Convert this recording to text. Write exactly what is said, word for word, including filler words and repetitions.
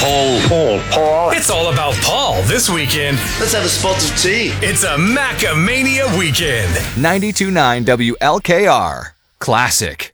Paul. Paul. Paul. It's all about Paul this weekend. Let's have a spot of tea. It's a Macamania weekend. ninety-two point nine W L K R. Classic.